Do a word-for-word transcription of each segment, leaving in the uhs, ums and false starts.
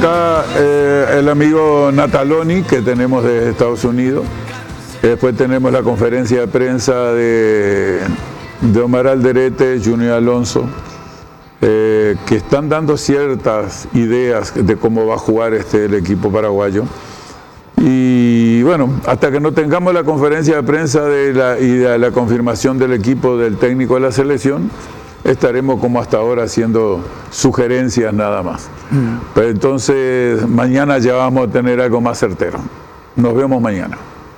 acá eh, el amigo Nataloni, que tenemos de Estados Unidos. Después tenemos la conferencia de prensa de, de Omar Alderete, Junior Alonso, eh, que están dando ciertas ideas de cómo va a jugar este, el equipo paraguayo. Y bueno, hasta que no tengamos la conferencia de prensa de la, y de la confirmación del equipo del técnico de la selección, estaremos como hasta ahora haciendo sugerencias nada más. Mm. Pero entonces mañana ya vamos a tener algo más certero. Nos vemos mañana.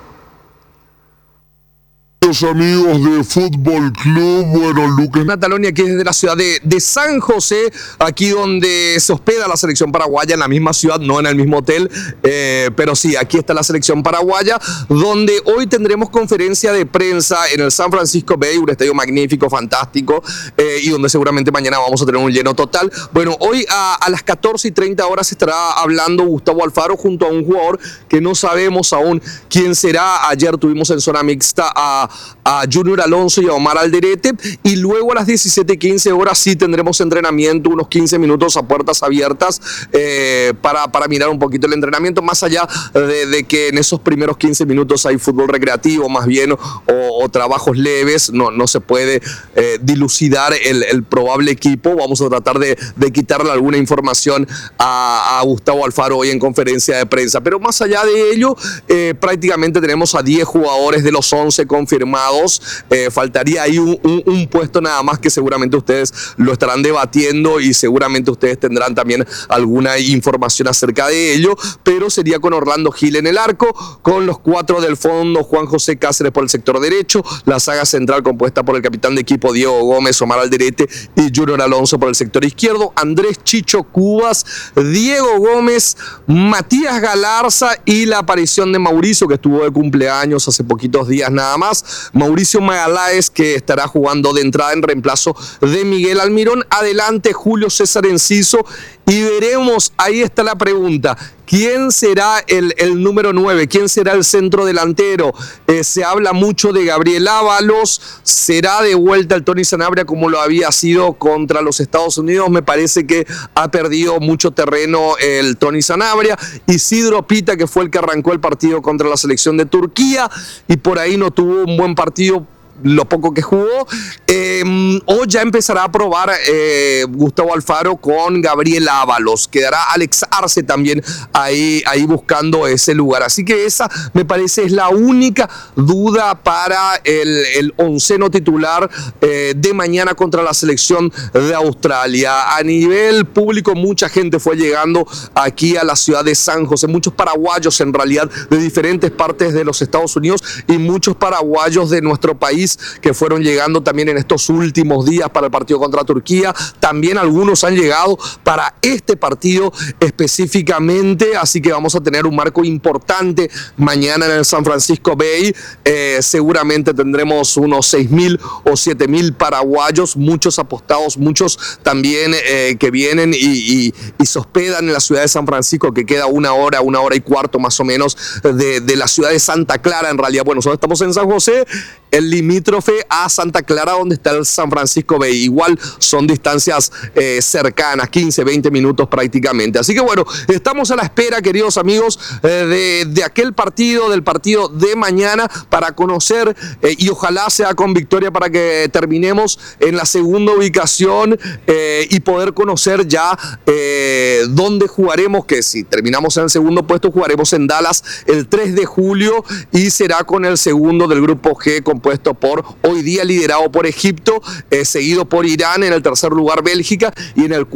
Amigos de Fútbol Club, bueno, Lucas Nataloni, aquí desde la ciudad de, de San José, aquí donde se hospeda la selección paraguaya, en la misma ciudad, no en el mismo hotel, eh, pero sí, aquí está la selección paraguaya, donde hoy tendremos conferencia de prensa en el San Francisco Bay, un estadio magnífico, fantástico, eh, y donde seguramente mañana vamos a tener un lleno total. Bueno, hoy a, a las catorce y treinta horas estará hablando Gustavo Alfaro junto a un jugador que no sabemos aún quién será. Ayer tuvimos en zona mixta a a Junior Alonso y a Omar Alderete, y luego a las diecisiete y quince horas sí tendremos entrenamiento, unos quince minutos a puertas abiertas eh, para, para mirar un poquito el entrenamiento, más allá de, de que en esos primeros quince minutos hay fútbol recreativo más bien o, o trabajos leves, no, no se puede eh, dilucidar el, el probable equipo. Vamos a tratar de, de quitarle alguna información a, a Gustavo Alfaro hoy en conferencia de prensa, pero más allá de ello eh, prácticamente tenemos a diez jugadores de los once confirmados. Eh, faltaría ahí un, un, un puesto nada más que seguramente ustedes lo estarán debatiendo y seguramente ustedes tendrán también alguna información acerca de ello, pero sería con Orlando Gil en el arco, con los cuatro del fondo, Juan José Cáceres por el sector derecho, la saga central compuesta por el capitán de equipo Diego Gómez, Omar Alderete y Junior Alonso por el sector izquierdo, Andrés Chicho Cubas, Diego Gómez, Matías Galarza y la aparición de Mauricio, que estuvo de cumpleaños hace poquitos días nada más, Mauricio Magaláes, que estará jugando de entrada en reemplazo de Miguel Almirón. Adelante Julio César Enciso, y veremos, ahí está la pregunta, ¿quién será el, el número nueve? ¿Quién será el centro delantero? Eh, se habla mucho de Gabriel Ábalos, ¿será de vuelta el Tony Sanabria como lo había sido contra los Estados Unidos? Me parece que ha perdido mucho terreno el Tony Sanabria. Isidro Pita, que fue el que arrancó el partido contra la selección de Turquía y por ahí no tuvo un buen partido, lo poco que jugó, eh, o ya empezará a probar eh, Gustavo Alfaro con Gabriel Ábalos. Quedará Alex Arce también ahí, ahí buscando ese lugar. Así que esa me parece es la única duda para el, el onceno titular eh, de mañana contra la selección de Australia. A nivel público, mucha gente fue llegando aquí a la ciudad de San José, muchos paraguayos en realidad de diferentes partes de los Estados Unidos y muchos paraguayos de nuestro país que fueron llegando también en estos últimos días para el partido contra Turquía. También algunos han llegado para este partido específicamente, así que vamos a tener un marco importante mañana en el San Francisco Bay. Eh, seguramente tendremos unos seis mil o siete mil paraguayos, muchos apostados, muchos también eh, que vienen y, y, y se hospedan en la ciudad de San Francisco, que queda una hora, una hora y cuarto más o menos de, de la ciudad de Santa Clara. En realidad, bueno, nosotros estamos en San José, el limítrofe a Santa Clara, donde está el San Francisco Bay. Igual son distancias eh, cercanas, quince, veinte minutos prácticamente. Así que bueno, estamos a la espera, queridos amigos, eh, de, de aquel partido, del partido de mañana, para conocer eh, y ojalá sea con victoria para que terminemos en la segunda ubicación eh, y poder conocer ya eh, dónde jugaremos, que si terminamos en el segundo puesto jugaremos en Dallas el tres de julio y será con el segundo del grupo G, compuesto por, hoy día liderado por Egipto, eh, seguido por Irán, en el tercer lugar Bélgica y en el